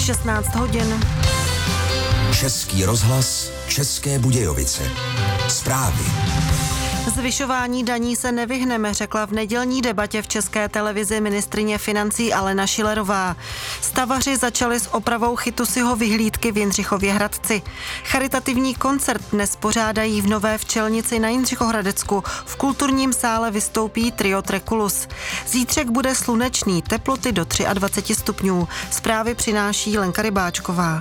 16 hodin. Český rozhlas, České Budějovice. Zprávy. Zvyšování daní se nevyhneme, řekla v nedělní debatě v České televizi ministryně financí Alena Schillerová. Stavaři začali s opravou Chytusiho vyhlídky v Jindřichově Hradci. Charitativní koncert dnes pořádají v Nové Včelnici na Jindřichohradecku. V kulturním sále vystoupí trio Trekulus. Zítřek bude slunečný, teploty do 23 stupňů. Zprávy přináší Lenka Rybáčková.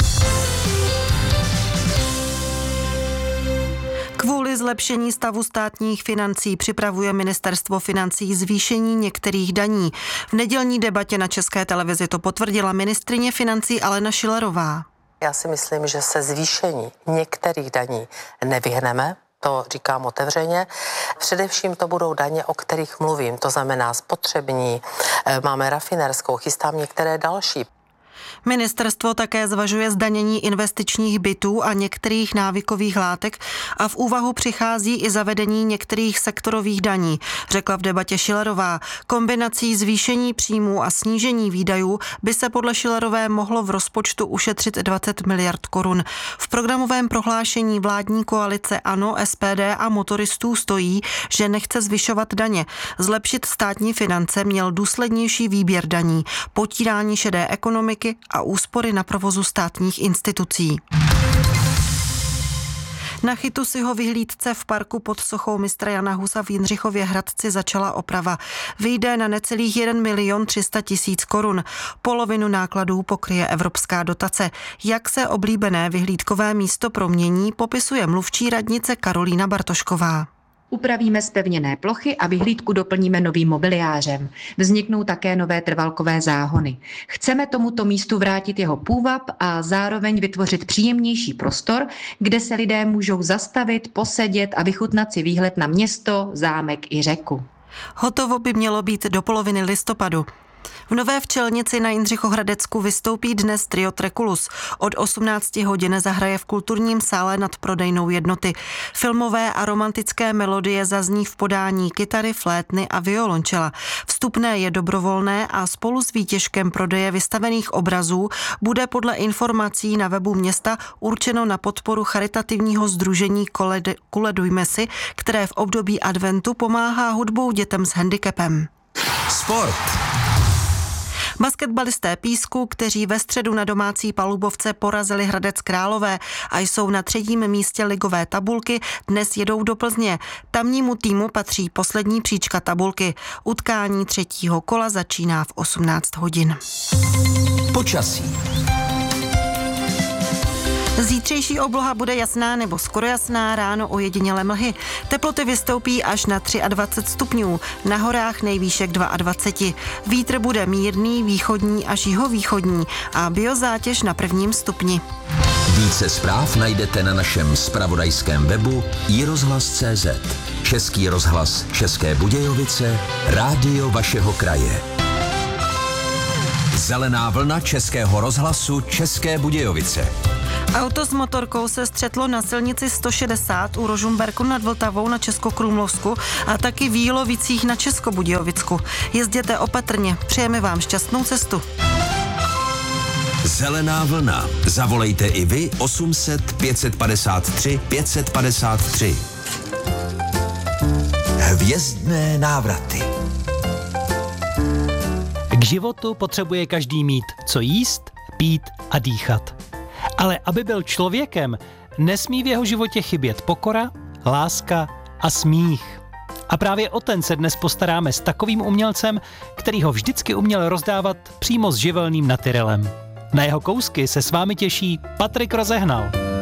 Kvůli zlepšení stavu státních financí připravuje ministerstvo financí zvýšení některých daní. V nedělní debatě na České televizi to potvrdila ministryně financí Alena Schillerová. Já si myslím, že se zvýšení některých daní nevyhneme. To říkám otevřeně. Především to budou daně, o kterých mluvím, to znamená spotřební, máme rafinérskou, chystám některé další. Ministerstvo také zvažuje zdanění investičních bytů a některých návykových látek a v úvahu přichází i zavedení některých sektorových daní, řekla v debatě Schillerová. Kombinací zvýšení příjmů a snížení výdajů by se podle Schillerové mohlo v rozpočtu ušetřit 20 miliard korun. V programovém prohlášení vládní koalice ANO, SPD a motoristů stojí, že nechce zvyšovat daně. Zlepšit státní finance měl důslednější výběr daní, potírání šedé ekonomiky a úspory na provozu státních institucí. Na Chytusiho vyhlídce v parku pod sochou mistra Jana Husa v Jindřichově Hradci začala oprava. Vyjde na necelých 1 300 000 korun. Polovinu nákladů pokryje evropská dotace. Jak se oblíbené vyhlídkové místo promění, popisuje mluvčí radnice Karolína Bartošková. Upravíme zpevněné plochy a vyhlídku doplníme novým mobiliářem. Vzniknou také nové trvalkové záhony. Chceme tomuto místu vrátit jeho půvab a zároveň vytvořit příjemnější prostor, kde se lidé můžou zastavit, posedět a vychutnat si výhled na město, zámek i řeku. Hotovo by mělo být do poloviny listopadu. V Nové Včelnici na Jindřichohradecku vystoupí dnes trio Trekulus. Od 18 hodin zahraje v kulturním sále nad prodejnou Jednoty. Filmové a romantické melodie zazní v podání kytary, flétny a violončela. Vstupné je dobrovolné a spolu s výtěžkem prodeje vystavených obrazů bude podle informací na webu města určeno na podporu charitativního sdružení Kuledujme si, které v období adventu pomáhá hudbou dětem s handicapem. Sport. Basketbalisté Písku, kteří ve středu na domácí palubovce porazili Hradec Králové a jsou na 3. místě ligové tabulky, dnes jedou do Plzně. Tamnímu týmu patří poslední příčka tabulky. Utkání 3. kola začíná v 18 hodin. Počasí. Zítřejší obloha bude jasná nebo skoro jasná, ráno ojediněle mlhy. Teploty vystoupí až na 23 stupňů, na horách nejvýšek 22. Vítr bude mírný, východní až jihovýchodní a biozátěž na 1. stupni. Více zpráv najdete na našem zpravodajském webu iRozhlas.cz. Český rozhlas České Budějovice, rádio vašeho kraje. Zelená vlna Českého rozhlasu České Budějovice. Auto s motorkou se střetlo na silnici 160 u Rožumberku nad Vltavou na Českokrumlovsku a taky v Jílovicích na Českobudějovicku. Jezděte opatrně, přejeme vám šťastnou cestu. Zelená vlna. Zavolejte i vy 800 553 553. Hvězdné návraty. K životu potřebuje každý mít co jíst, pít a dýchat. Ale aby byl člověkem, nesmí v jeho životě chybět pokora, láska a smích. A právě o ten se dnes postaráme s takovým umělcem, který ho vždycky uměl rozdávat přímo s živelným natyrelem. Na jeho kousky se s vámi těší Patrik Rozehnal.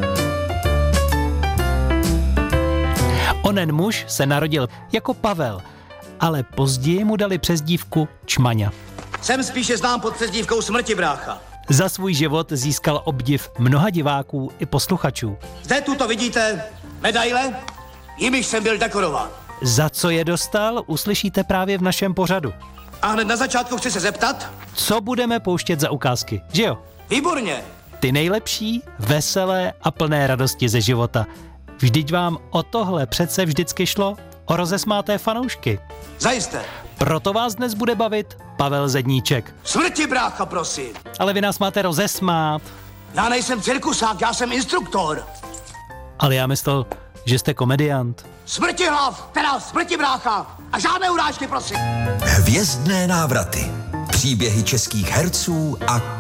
Onen muž se narodil jako Pavel, ale později mu dali přezdívku Čmaňa. Jsem spíše znám pod přezdívkou Smrti brácha. Za svůj život získal obdiv mnoha diváků i posluchačů. Zde tuto vidíte medaile, jimiž jsem byl dekorován. Za co je dostal, uslyšíte právě v našem pořadu. A hned na začátku chci se zeptat, co budeme pouštět za ukázky, že jo? Výborně. Ty nejlepší, veselé a plné radosti ze života. Vždyť vám o tohle přece vždycky šlo? o rozesmáté fanoušky. Zajisté. Proto vás dnes bude bavit Pavel Zedníček. Smrti, brácha, prosím. Ale vy nás máte rozesmát. Já nejsem cirkusák, já jsem instruktor. Ale já myslel, že jste komediant. Smrti hlav, teda smrti, brácha. A žádné urážky, prosím. Hvězdné návraty. Příběhy českých herců a